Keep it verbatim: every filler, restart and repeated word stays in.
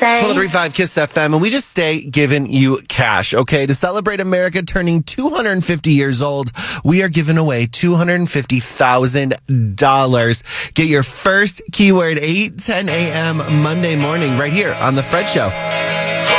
say. one oh three point five Kiss F M, and we just stay giving you cash, okay? To celebrate America turning two hundred fifty years old, we are giving away two hundred fifty thousand dollars. Get your first keyword eight ten a.m. Monday morning right here on The Fred Show.